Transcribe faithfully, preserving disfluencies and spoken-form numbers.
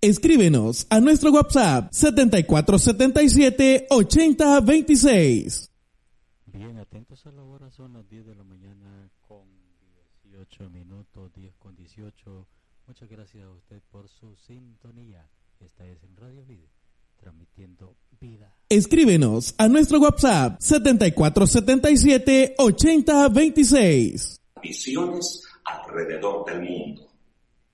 Escríbenos a nuestro WhatsApp setenta y cuatro setenta y siete ochenta veintiséis. Bien, atentos a la hora, son las diez de la mañana con dieciocho minutos, diez con dieciocho. Muchas gracias a usted por su sintonía. Esta es en Radio Vida, transmitiendo vida. Escríbenos a nuestro WhatsApp setenta y cuatro setenta y siete ochenta veintiséis. Visiones alrededor del mundo.